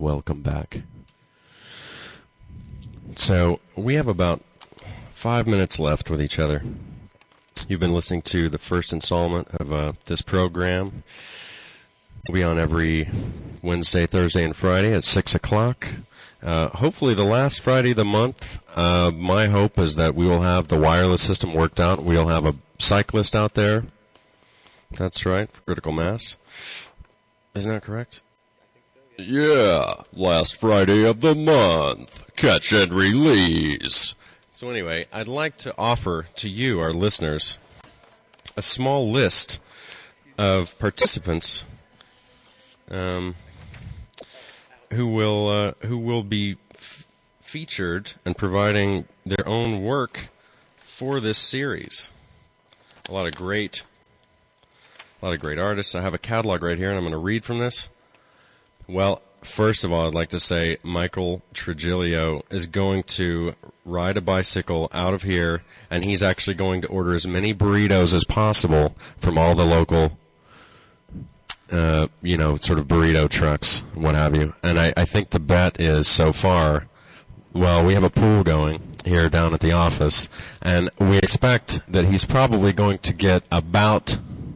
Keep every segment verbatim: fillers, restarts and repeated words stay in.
welcome back. So, we have about five minutes left with each other. You've been listening to the first installment of uh, this program. We'll be on every Wednesday, Thursday, and Friday at six o'clock. Uh, hopefully the last Friday of the month. Uh, my hope is that we will have the wireless system worked out. We'll have a cyclist out there. That's right, for Critical Mass. Isn't that correct? Yeah, last Friday of the month. Catch and release. So anyway, I'd like to offer to you, our listeners, a small list of participants um, who will uh, who will be f- featured and providing their own work for this series. A lot of great, a lot of great artists. I have a catalog right here, and I'm going to read from this. Well, first of all, I'd like to say Michael Trigilio is going to ride a bicycle out of here, and he's actually going to order as many burritos as possible from all the local, uh, you know, sort of burrito trucks, what have you. And I, I think the bet is so far, well, we have a pool going here down at the office, and we expect that he's probably going to get about...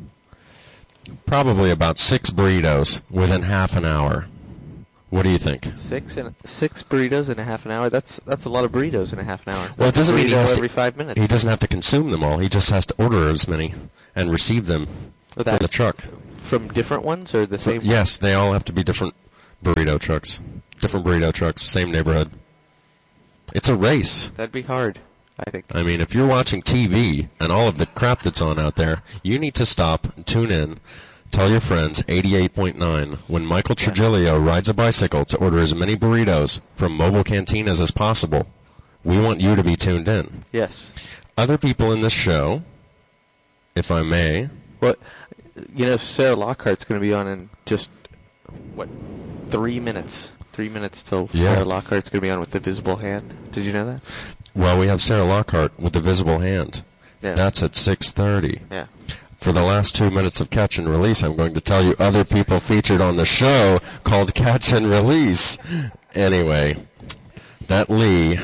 Probably about six burritos within half an hour. What do you think? Six and six burritos in a half an hour. That's that's a lot of burritos in a half an hour. Well, it doesn't mean he has to, every five minutes. He doesn't have to consume them all. He just has to order as many and receive them from the truck. From different ones or the same? Yes, they all have to be different burrito trucks. Different burrito trucks, same neighborhood. It's a race. That'd be hard, I think. I mean, if you're watching T V and all of the crap that's on out there, you need to stop and tune in. Tell your friends, eighty-eight point nine, when Michael Trigilio rides a bicycle to order as many burritos from mobile cantinas as possible. We want you to be tuned in. Yes. Other people in this show, if I may. Well, you know, Sarah Lockhart's going to be on in just, what, three minutes. Three minutes till yeah. Sarah Lockhart's going to be on with the visible hand. Did you know that? Well, we have Sarah Lockhart with the visible hand. Yeah. That's at six thirty. Yeah. For the last two minutes of Catch and Release, I'm going to tell you other people featured on the show called Catch and Release. Anyway, that Lee,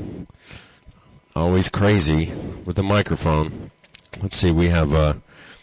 always crazy with the microphone. Let's see, we have... Uh,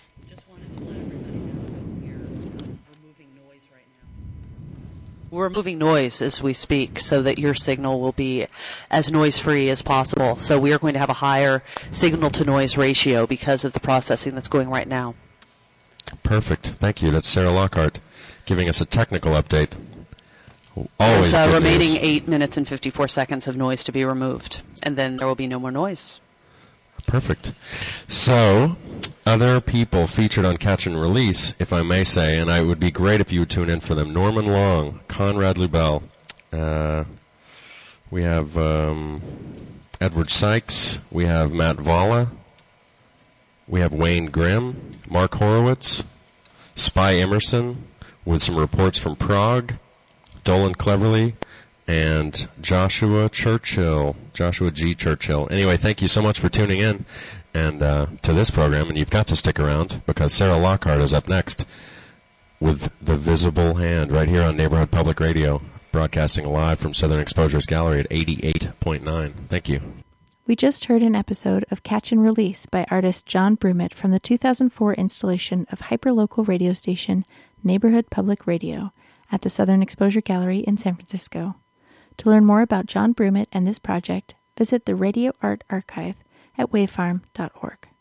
We're removing noise as we speak so that your signal will be as noise-free as possible. So we are going to have a higher signal-to-noise ratio because of the processing that's going right now. Perfect. Thank you. That's Sarah Lockhart giving us a technical update. Always There's uh, good remaining news. eight minutes and fifty-four seconds of noise to be removed, and then there will be no more noise. Perfect. So, other people featured on Catch and Release, if I may say, and it would be great if you would tune in for them. Norman Long, Conrad Lubell. Uh, we have um, Edward Sykes. We have Matt Valla. We have Wayne Grimm, Mark Horowitz, Spy Emerson, with some reports from Prague, Dolan Cleverly, and Joshua Churchill, Joshua G. Churchill. Anyway, thank you so much for tuning in and uh, to this program, and you've got to stick around because Sarah Lockhart is up next with The Visible Hand right here on Neighborhood Public Radio, broadcasting live from Southern Exposure's Gallery at eighty-eight point nine. Thank you. We just heard an episode of Catch and Release by artist John Brumitt from the two thousand four installation of hyperlocal radio station Neighborhood Public Radio at the Southern Exposure Gallery in San Francisco. To learn more about John Brumitt and this project, visit the Radio Art Archive at wavefarm dot org.